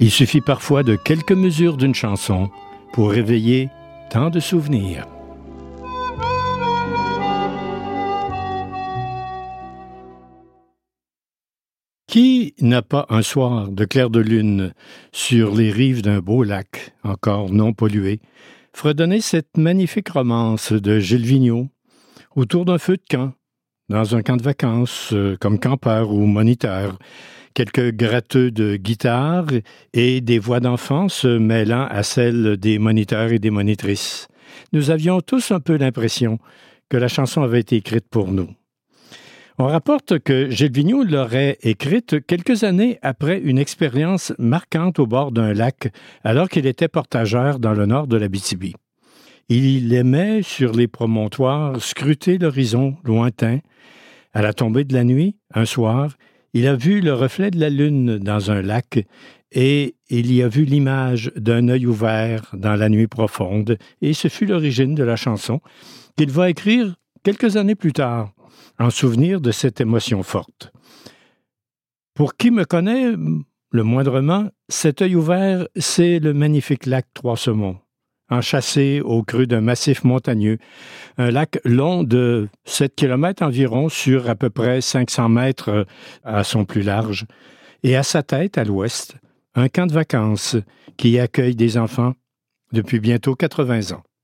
Il suffit parfois de quelques mesures d'une chanson pour réveiller tant de souvenirs. Qui n'a pas un soir de clair de lune sur les rives d'un beau lac, encore non pollué, fredonner cette magnifique romance de Gilles Vigneault autour d'un feu de camp, dans un camp de vacances, comme campeur ou moniteur, quelques gratteux de guitare et des voix d'enfants se mêlant à celles des moniteurs et des monitrices. Nous avions tous un peu l'impression que la chanson avait été écrite pour nous. On rapporte que Gilles Vigneault l'aurait écrite quelques années après une expérience marquante au bord d'un lac, alors qu'il était portageur dans le nord de l'Abitibi. Il aimait, sur les promontoires, scruter l'horizon lointain. À la tombée de la nuit, un soir, il a vu le reflet de la lune dans un lac et il y a vu l'image d'un œil ouvert dans la nuit profonde, et ce fut l'origine de la chanson qu'il va écrire quelques années plus tard, en souvenir de cette émotion forte. Pour qui me connaît, le moindrement, cet œil ouvert, c'est le magnifique lac Trois-Saumons, enchâssé au creux d'un massif montagneux, un lac long de 7 km environ sur à peu près 500 mètres à son plus large, et à sa tête, à l'ouest, un camp de vacances qui accueille des enfants depuis bientôt 80 ans.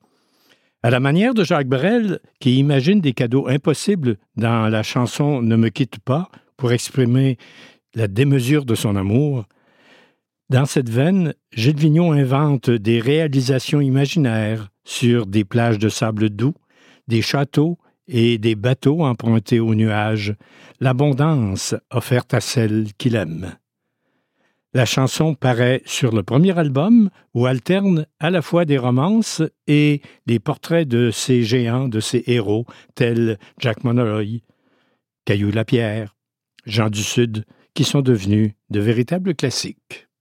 À la manière de Jacques Brel, qui imagine des cadeaux impossibles dans la chanson « Ne me quitte pas » pour exprimer la démesure de son amour, dans cette veine, Gilles Vigneault invente des réalisations imaginaires sur des plages de sable doux, des châteaux et des bateaux empruntés aux nuages, l'abondance offerte à celle qu'il aime. La chanson paraît sur le premier album où alterne à la fois des romances et des portraits de ces géants, de ces héros, tels Jack Monroe, Caillou Lapierre, Jean du Sud, qui sont devenus de véritables classiques.